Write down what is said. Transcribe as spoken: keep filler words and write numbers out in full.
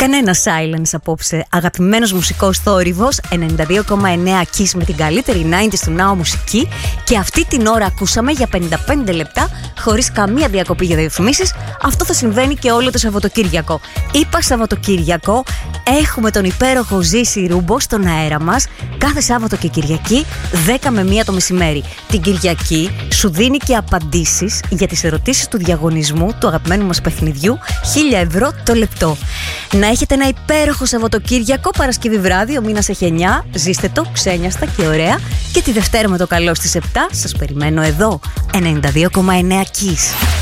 Κανένα silence απόψε. Αγαπημένος μουσικός θόρυβος, ενενήντα δύο κόμμα εννέα Kiss με την καλύτερη ενενήντα του Now μουσική. Και αυτή την ώρα ακούσαμε για πενήντα πέντε λεπτά χωρίς καμία διακοπή για διαφημίσεις. Αυτό θα συμβαίνει και όλο το Σαββατοκύριακο. Είπα Σαββατοκύριακο, έχουμε τον υπέροχο Ζήση Ρούμπο στον αέρα μας κάθε Σάββατο και Κυριακή δέκα με μία το μεσημέρι. Την Κυριακή σου δίνει και απαντήσεις για τις ερωτήσεις του διαγωνισμού του αγαπημένου μας παιχνιδιού, χίλια ευρώ το λεπτό. Να έχετε ένα υπέροχο Σαββατοκύριακο. Παρασκευή βράδυ, ο μήνας έχει εννιά. Ζήστε το ξένιαστα και ωραία. Και τη Δευτέρα με το καλό στις επτά σας περιμένω εδώ. ενενήντα δύο κόμμα εννέα Kiss.